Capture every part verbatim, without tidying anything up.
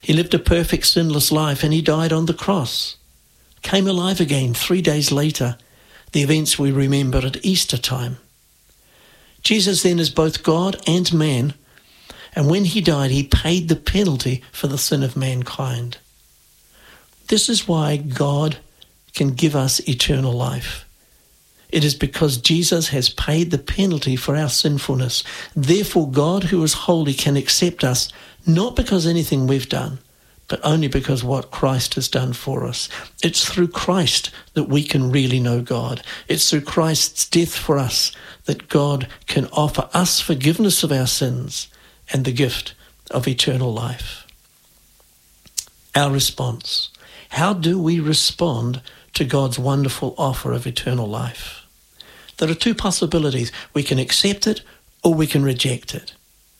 He lived a perfect, sinless life, and he died on the cross. Came alive again three days later, the events we remember at Easter time. Jesus then is both God and man, and when he died, he paid the penalty for the sin of mankind. This is why God can give us eternal life. It is because Jesus has paid the penalty for our sinfulness. Therefore, God, who is holy, can accept us, not because anything we've done, but only because what Christ has done for us. It's through Christ that we can really know God. It's through Christ's death for us that God can offer us forgiveness of our sins and the gift of eternal life. Our response. How do we respond to God's wonderful offer of eternal life? There are two possibilities. We can accept it or we can reject it.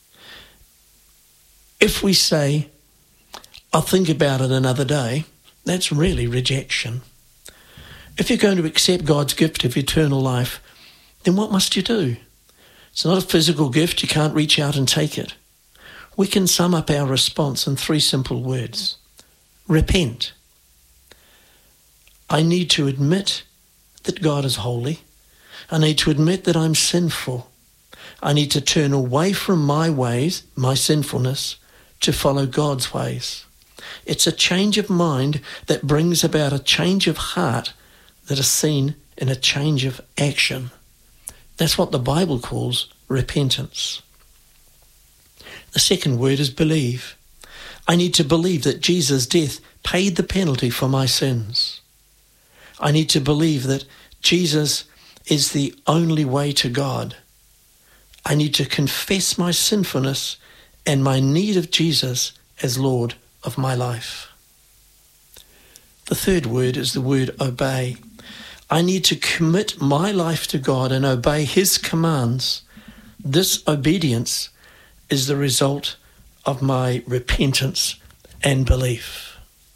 If we say, I'll think about it another day, that's really rejection. If you're going to accept God's gift of eternal life, then what must you do? It's not a physical gift. You can't reach out and take it. We can sum up our response in three simple words. Repent. I need to admit that God is holy. I need to admit that I'm sinful. I need to turn away from my ways, my sinfulness, to follow God's ways. It's a change of mind that brings about a change of heart that is seen in a change of action. That's what the Bible calls repentance. The second word is believe. I need to believe that Jesus' death paid the penalty for my sins. I need to believe that Jesus is the only way to God. I need to confess my sinfulness and my need of Jesus as Lord of my life. The third word is the word obey. I need to commit my life to God and obey his commands. This obedience is the result of my repentance and belief.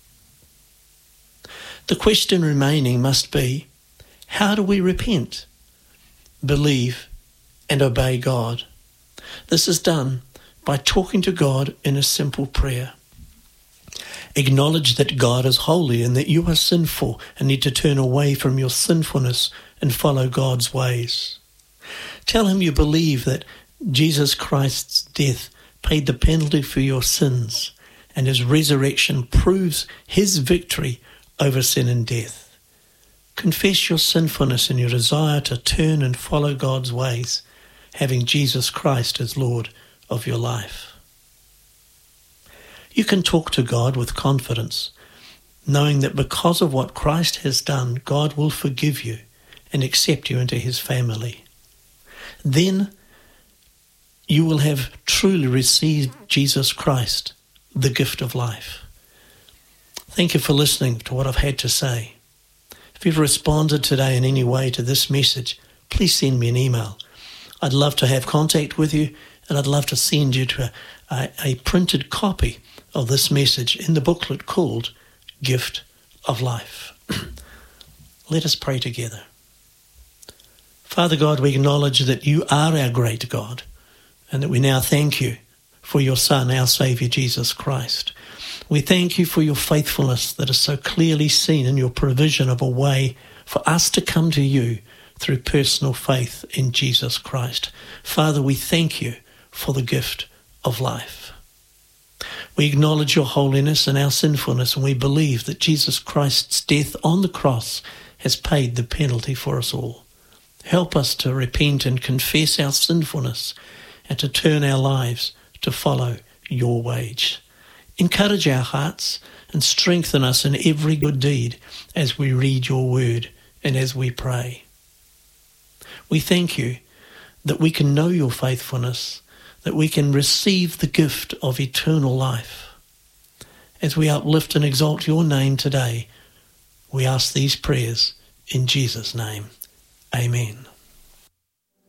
The question remaining must be, how do we repent, believe, and obey God? This is done by talking to God in a simple prayer. Acknowledge that God is holy and that you are sinful and need to turn away from your sinfulness and follow God's ways. Tell him you believe that Jesus Christ's death paid the penalty for your sins and his resurrection proves his victory over sin and death. Confess your sinfulness and your desire to turn and follow God's ways, having Jesus Christ as Lord of your life. You can talk to God with confidence, knowing that because of what Christ has done, God will forgive you and accept you into his family. Then you will have truly received Jesus Christ, the gift of life. Thank you for listening to what I've had to say. If you've responded today in any way to this message, please send me an email. I'd love to have contact with you, and I'd love to send you to a, a, a printed copy of this message in the booklet called Gift of Life. Let us pray together. Father God, we acknowledge that you are our great God, and that we now thank you for your Son, our Saviour, Jesus Christ. We thank you for your faithfulness that is so clearly seen in your provision of a way for us to come to you through personal faith in Jesus Christ. Father, we thank you for the gift of life. We acknowledge your holiness and our sinfulness, and we believe that Jesus Christ's death on the cross has paid the penalty for us all. Help us to repent and confess our sinfulness and to turn our lives to follow your ways. Encourage our hearts and strengthen us in every good deed as we read your word and as we pray. We thank you that we can know your faithfulness, that we can receive the gift of eternal life. As we uplift and exalt your name today, we ask these prayers in Jesus' name. Amen.